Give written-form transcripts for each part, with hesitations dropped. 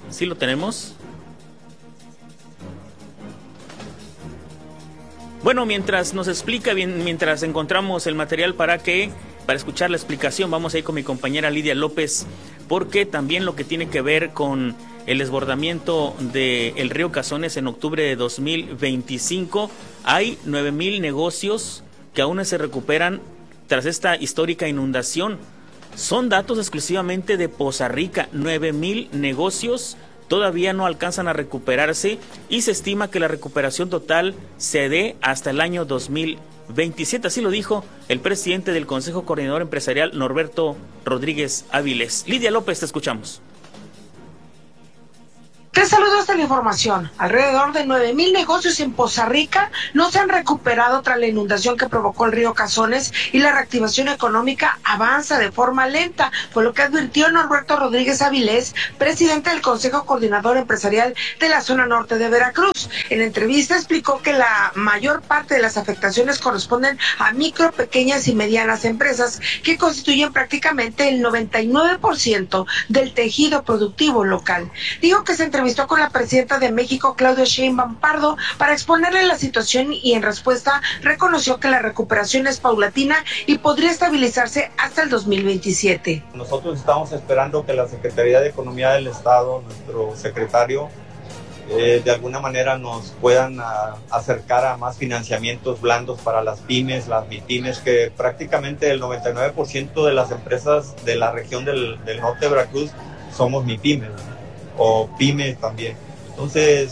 ¿Sí lo tenemos? Bueno, mientras nos explica bien, mientras encontramos el material para escuchar la explicación, vamos a ir con mi compañera Lidia López, porque también lo que tiene que ver con el desbordamiento del río Cazones en octubre de 2025, hay 9,000 negocios que aún no se recuperan tras esta histórica inundación. Son datos exclusivamente de Poza Rica, 9,000 negocios todavía no alcanzan a recuperarse y se estima que la recuperación total se dé hasta el año 2027. Así lo dijo el presidente del Consejo Coordinador Empresarial, Norberto Rodríguez Áviles. Lidia López, te escuchamos. Te saludo hasta la información. Alrededor de 9,000 negocios en Poza Rica no se han recuperado tras la inundación que provocó el río Cazones y la reactivación económica avanza de forma lenta, fue lo que advirtió Norberto Rodríguez Áviles, presidente del Consejo Coordinador Empresarial de la zona norte de Veracruz. En la entrevista explicó que la mayor parte de las afectaciones corresponden a micro, pequeñas y medianas empresas que constituyen prácticamente el 99% del tejido productivo local. Dijo que se entrevistó con la presidenta de México, Claudia Sheinbaum Pardo, para exponerle la situación y en respuesta reconoció que la recuperación es paulatina y podría estabilizarse hasta el 2027. Nosotros estamos esperando que la Secretaría de Economía del Estado, nuestro secretario, de alguna manera nos puedan acercar a más financiamientos blandos para las pymes, las MIPYMES, que prácticamente el 99% de las empresas de la región del norte de Veracruz somos MIPYMES, o pymes también. Entonces,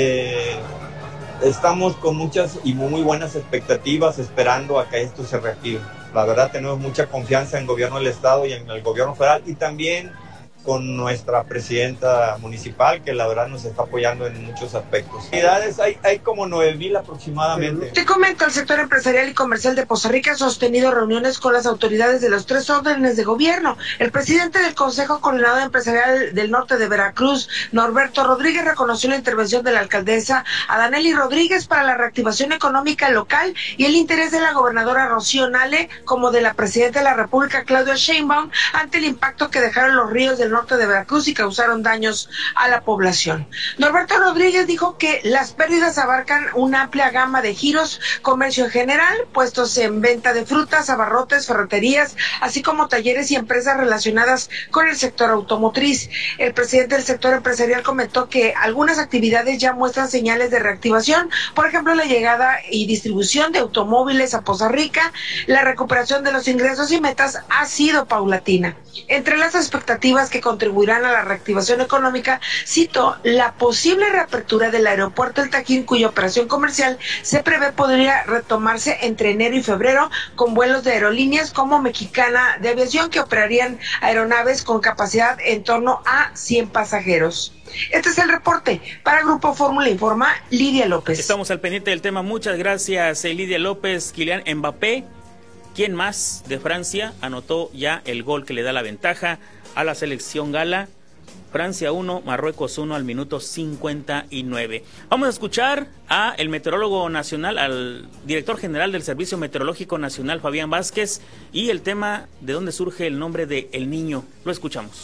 estamos con muchas y muy buenas expectativas esperando a que esto se reactive. La verdad tenemos mucha confianza en el gobierno del estado y en el gobierno federal y también con nuestra presidenta municipal, que la verdad nos está apoyando en muchos aspectos. Hay como 9,000 aproximadamente. Te comento, el sector empresarial y comercial de Poza Rica ha sostenido reuniones con las autoridades de los 3 órdenes de gobierno. El presidente del Consejo Coordinador Empresarial del Norte de Veracruz, Norberto Rodríguez, reconoció la intervención de la alcaldesa Adanely Rodríguez para la reactivación económica local y el interés de la gobernadora Rocío Nale como de la presidenta de la República, Claudia Sheinbaum, ante el impacto que dejaron los ríos del norte de Veracruz y causaron daños a la población. Norberto Rodríguez dijo que las pérdidas abarcan una amplia gama de giros, comercio en general, puestos en venta de frutas, abarrotes, ferreterías, así como talleres y empresas relacionadas con el sector automotriz. El presidente del sector empresarial comentó que algunas actividades ya muestran señales de reactivación, por ejemplo, la llegada y distribución de automóviles a Poza Rica, la recuperación de los ingresos y metas ha sido paulatina. Entre las expectativas que contribuirán a la reactivación económica, cito, la posible reapertura del aeropuerto El Tajín, cuya operación comercial se prevé podría retomarse entre enero y febrero con vuelos de aerolíneas como Mexicana de Aviación, que operarían aeronaves con capacidad en torno a 100 pasajeros. Este es el reporte. Para Grupo Fórmula informa Lidia López. Estamos al pendiente del tema. Muchas gracias, Lidia López. Kylian Mbappé, ¿quién más de Francia anotó ya el gol que le da la ventaja a la selección gala? Francia 1, Marruecos 1 al minuto 59. Vamos a escuchar a el meteorólogo nacional, al director general del Servicio Meteorológico Nacional, Fabián Vázquez, y el tema de dónde surge el nombre de El Niño. Lo escuchamos.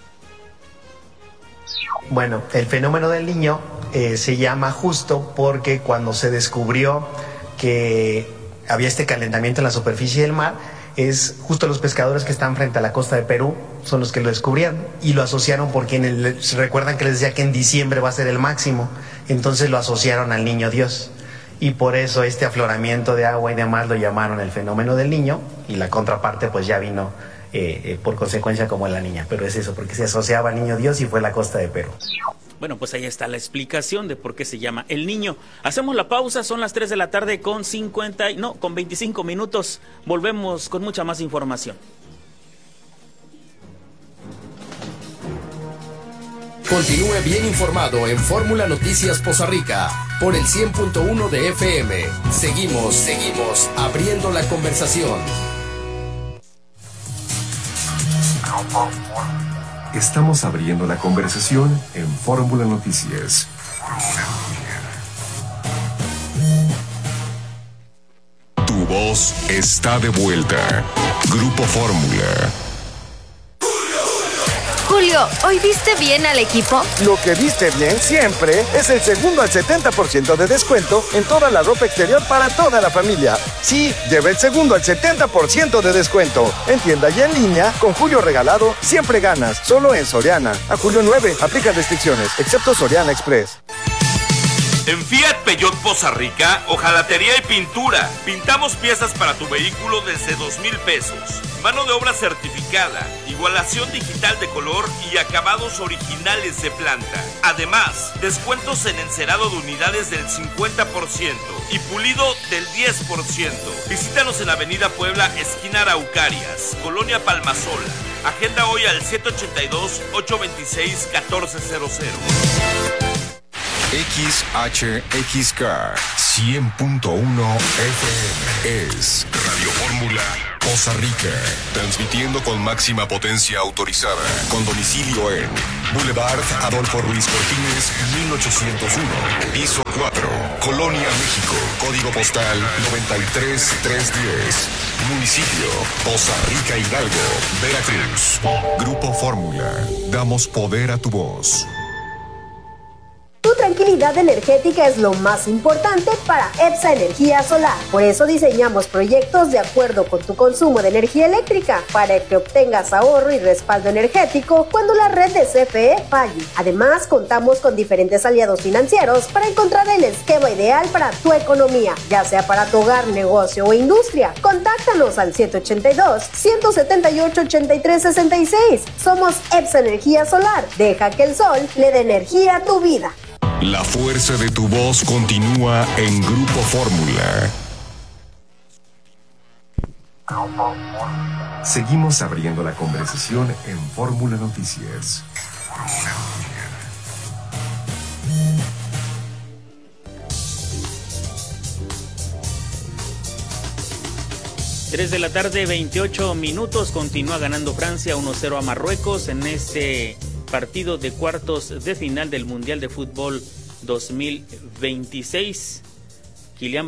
Bueno, el fenómeno del Niño se llama justo porque cuando se descubrió que había este calentamiento en la superficie del mar, es justo los pescadores que están frente a la costa de Perú son los que lo descubrieron y lo asociaron porque recuerdan que les decía que en diciembre va a ser el máximo, entonces lo asociaron al Niño Dios y por eso este afloramiento de agua y de mar lo llamaron el fenómeno del Niño y la contraparte pues ya vino por consecuencia como la niña, pero es eso, porque se asociaba al Niño Dios y fue la costa de Perú. Bueno, pues ahí está la explicación de por qué se llama El Niño. Hacemos la pausa, son las 3 de la tarde con 25 minutos. Volvemos con mucha más información. Continúe bien informado en Fórmula Noticias Poza Rica por el 100.1 de FM. Seguimos abriendo la conversación. Estamos abriendo la conversación en Fórmula Noticias. Tu voz está de vuelta. Grupo Fórmula. Julio, ¿hoy viste bien al equipo? Lo que viste bien siempre es el segundo al 70% de descuento en toda la ropa exterior para toda la familia. Sí, lleva el segundo al 70% de descuento. En tienda y en línea, con Julio regalado, siempre ganas. Solo en Soriana. A julio 9, aplica restricciones, excepto Soriana Express. En Fiat Peugeot Poza Rica, hojalatería y pintura. Pintamos piezas para tu vehículo desde 2,000 pesos. Mano de obra certificada, igualación digital de color y acabados originales de planta. Además, descuentos en encerado de unidades del 50% y pulido del 10%. Visítanos en Avenida Puebla, esquina Araucarias, Colonia Palmasola. Agenda hoy al 782-826-1400. XHXK 100.1 FM es Radio Fórmula Poza Rica, transmitiendo con máxima potencia autorizada, con domicilio en Boulevard Adolfo Ruiz Cortines, 1801, piso 4, Colonia, México, código postal 93310, municipio Poza Rica, Hidalgo, Veracruz. Grupo Fórmula, damos poder a tu voz. Tu tranquilidad energética es lo más importante para EPSA Energía Solar. Por eso diseñamos proyectos de acuerdo con tu consumo de energía eléctrica para que obtengas ahorro y respaldo energético cuando la red de CFE falle. Además, contamos con diferentes aliados financieros para encontrar el esquema ideal para tu economía, ya sea para tu hogar, negocio o industria. Contáctanos al 782-178-8366. Somos EPSA Energía Solar. Deja que el sol le dé energía a tu vida. La fuerza de tu voz continúa en Grupo Fórmula. Seguimos abriendo la conversación en Fórmula Noticias. 3 de la tarde, 28 minutos. Continúa ganando Francia 1-0 a Marruecos en este partido de cuartos de final del Mundial de Fútbol 2026. Kylian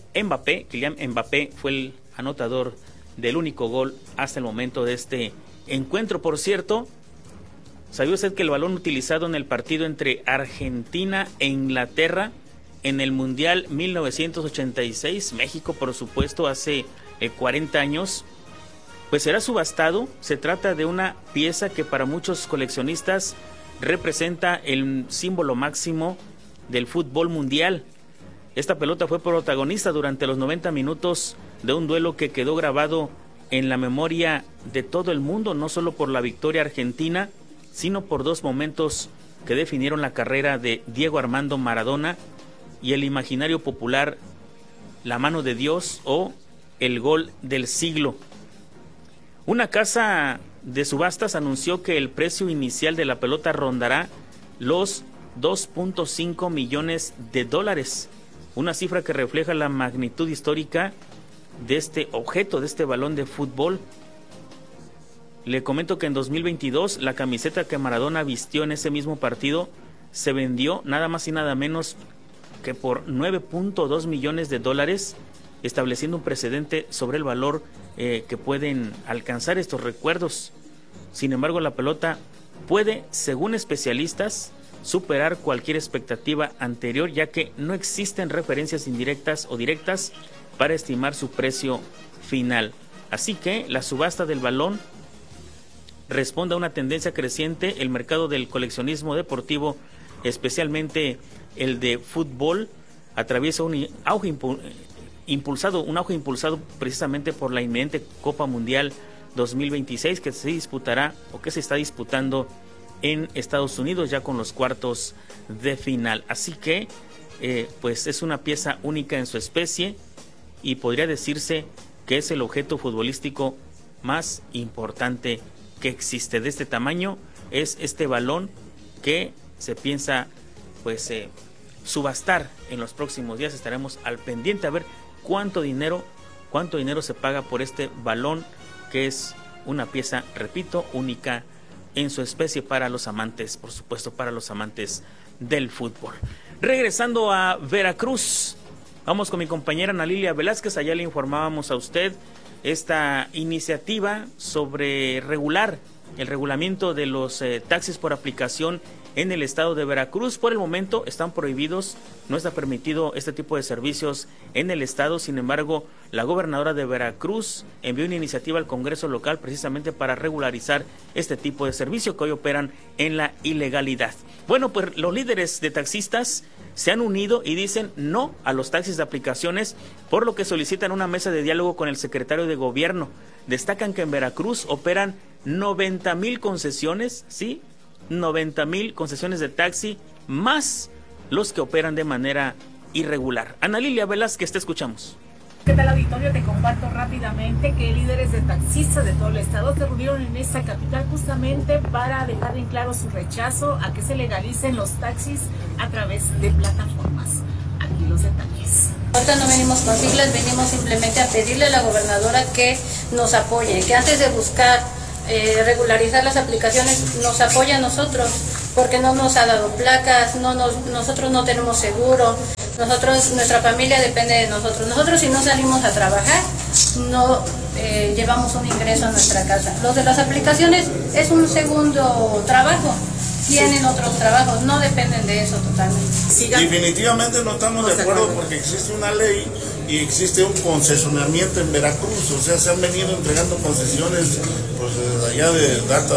Mbappé fue el anotador del único gol hasta el momento de este encuentro. Por cierto, ¿sabía usted que el balón utilizado en el partido entre Argentina e Inglaterra en el Mundial 1986, México por supuesto hace 40 años, pues será subastado? Se trata de una pieza que para muchos coleccionistas representa el símbolo máximo del fútbol mundial. Esta pelota fue protagonista durante los 90 minutos de un duelo que quedó grabado en la memoria de todo el mundo, no solo por la victoria argentina, sino por dos momentos que definieron la carrera de Diego Armando Maradona y el imaginario popular, la mano de Dios o el gol del siglo. Una casa de subastas anunció que el precio inicial de la pelota rondará los 2.5 millones de dólares, una cifra que refleja la magnitud histórica de este objeto, de este balón de fútbol. Le comento que en 2022 la camiseta que Maradona vistió en ese mismo partido se vendió nada más y nada menos que por 9.2 millones de dólares, estableciendo un precedente sobre el valor que pueden alcanzar estos recuerdos. Sin embargo, la pelota puede, según especialistas, superar cualquier expectativa anterior, ya que no existen referencias indirectas o directas para estimar su precio final. Así que la subasta del balón responde a una tendencia creciente. El mercado del coleccionismo deportivo, especialmente el de fútbol, atraviesa un auge impulsado precisamente por la inminente Copa Mundial 2026 que se disputará o que se está disputando en Estados Unidos ya con los cuartos de final. Así que pues es una pieza única en su especie y podría decirse que es el objeto futbolístico más importante que existe. De este tamaño es este balón que se piensa pues subastar en los próximos días. Estaremos al pendiente a ver cuánto dinero se paga por este balón, que es una pieza, repito, única en su especie para los amantes, por supuesto, para los amantes del fútbol. Regresando a Veracruz, vamos con mi compañera Ana Lilia Velázquez. Allá le informábamos a usted esta iniciativa sobre regular el regulamiento de los taxis por aplicación en el estado de Veracruz. Por el momento están prohibidos, no está permitido este tipo de servicios en el estado. Sin embargo, la gobernadora de Veracruz envió una iniciativa al Congreso local precisamente para regularizar este tipo de servicio que hoy operan en la ilegalidad. Bueno, pues los líderes de taxistas se han unido y dicen no a los taxis de aplicaciones, por lo que solicitan una mesa de diálogo con el secretario de Gobierno. Destacan que en Veracruz operan 90,000 concesiones, ¿sí? 90,000 concesiones de taxi, más los que operan de manera irregular. Ana Lilia Velázquez, te escuchamos. ¿Qué tal, auditorio? Te comparto rápidamente que líderes de taxistas de todo el estado se reunieron en esta capital justamente para dejar en claro su rechazo a que se legalicen los taxis a través de plataformas. Aquí los detalles. Ahorita no venimos con siglas, venimos simplemente a pedirle a la gobernadora que nos apoye, que antes de buscar regularizar las aplicaciones nos apoya a nosotros, porque no nos ha dado placas, nosotros no tenemos seguro, nuestra familia depende de nosotros. Nosotros, si no salimos a trabajar, no llevamos un ingreso a nuestra casa. Los de las aplicaciones es un segundo trabajo, tienen otros trabajos, no dependen de eso totalmente. Definitivamente no estamos de acuerdo, porque existe una ley y existe un concesionamiento en Veracruz. O sea, se han venido entregando concesiones pues desde allá de data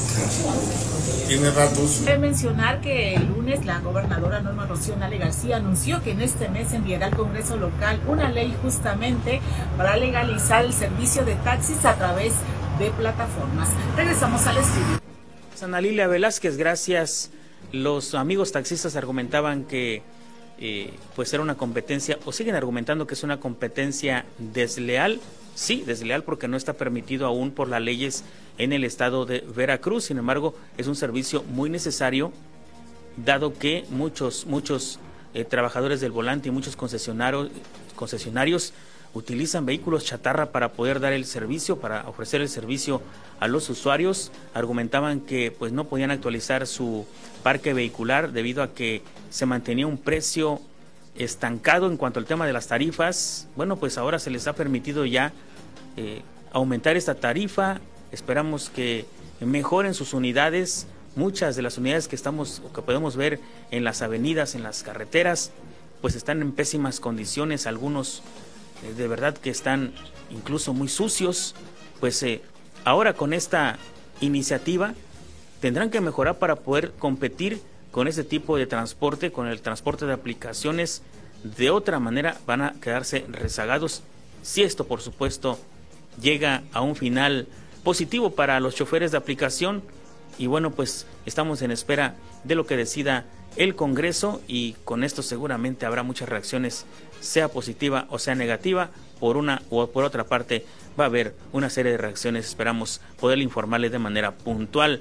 tiene ratos. Cabe mencionar que el lunes la gobernadora Norma Rocío Nale García anunció que en este mes enviará al Congreso local una ley justamente para legalizar el servicio de taxis a través de plataformas. Regresamos al estudio. Ana Lilia Velázquez, gracias. Los amigos taxistas argumentaban que pues era una competencia, o siguen argumentando que es una competencia desleal. Sí, desleal, porque no está permitido aún por las leyes en el estado de Veracruz. Sin embargo, es un servicio muy necesario, dado que muchos trabajadores del volante y muchos concesionarios utilizan vehículos chatarra para poder dar el servicio, para ofrecer el servicio a los usuarios. Argumentaban que pues no podían actualizar su parque vehicular debido a que se mantenía un precio estancado en cuanto al tema de las tarifas. Bueno, pues ahora se les ha permitido ya aumentar esta tarifa. Esperamos que mejoren sus unidades. Muchas de las unidades que podemos ver en las avenidas, en las carreteras, pues están en pésimas condiciones. Algunos de verdad que están incluso muy sucios. Pues ahora con esta iniciativa tendrán que mejorar para poder competir con este tipo de transporte, con el transporte de aplicaciones. De otra manera van a quedarse rezagados, si esto por supuesto llega a un final positivo para los choferes de aplicación. Y bueno, pues estamos en espera de lo que decida el Congreso, y con esto seguramente habrá muchas reacciones, sea positiva o sea negativa. Por una o por otra parte va a haber una serie de reacciones. Esperamos poder informarles de manera puntual.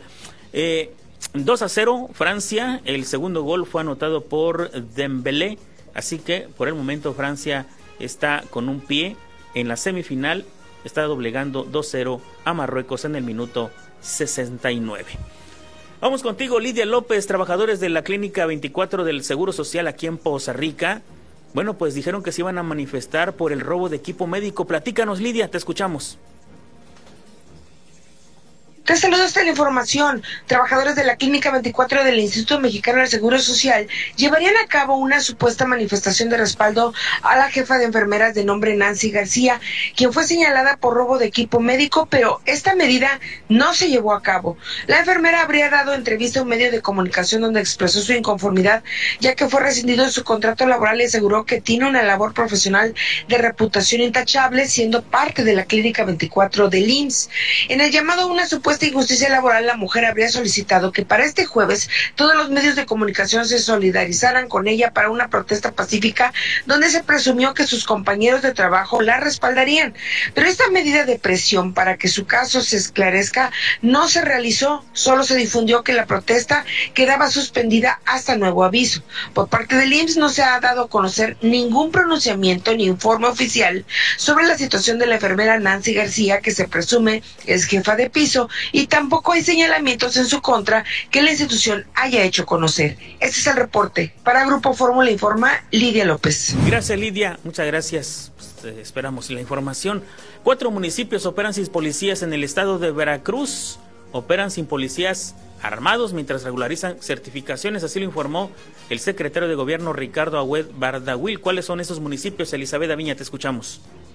2-0 Francia, el segundo gol fue anotado por Dembélé, así que por el momento Francia está con un pie en la semifinal, está doblegando 2-0 a Marruecos en el minuto 69. Vamos contigo, Lidia López. Trabajadores de la Clínica 24 del Seguro Social aquí en Poza Rica, bueno, pues dijeron que se iban a manifestar por el robo de equipo médico. Platícanos, Lidia, te escuchamos. Te saludo, esta la información. Trabajadores de la Clínica 24 del Instituto Mexicano del Seguro Social llevarían a cabo una supuesta manifestación de respaldo a la jefa de enfermeras de nombre Nancy García, quien fue señalada por robo de equipo médico, pero esta medida no se llevó a cabo. La enfermera habría dado entrevista a un medio de comunicación donde expresó su inconformidad, ya que fue rescindido su contrato laboral y aseguró que tiene una labor profesional de reputación intachable, siendo parte de la Clínica 24 del IMSS. En el llamado a una supuesta injusticia laboral, la mujer habría solicitado que para este jueves todos los medios de comunicación se solidarizaran con ella para una protesta pacífica, donde se presumió que sus compañeros de trabajo la respaldarían. Pero esta medida de presión para que su caso se esclarezca no se realizó, solo se difundió que la protesta quedaba suspendida hasta nuevo aviso. Por parte del IMSS no se ha dado a conocer ningún pronunciamiento ni informe oficial sobre la situación de la enfermera Nancy García, que se presume es jefa de piso, y tampoco hay señalamientos en su contra que la institución haya hecho conocer. Este es el reporte. Para Grupo Fórmula informa Lidia López. Gracias, Lidia. Muchas gracias. Esperamos la información. 4 municipios operan sin policías en el estado de Veracruz. operan sin policías armados mientras regularizan certificaciones, así lo informó el secretario de Gobierno Ricardo Agüed Bardawil. ¿Cuáles son esos municipios? Elizabeth Aviña, te escuchamos.